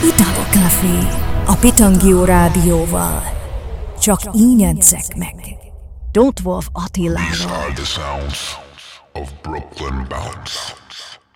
Italo Café a Pitangio rádióval. Csak így jegyzek meg. Don't Wolf Attilával. These are the sounds of Brooklyn Bounce.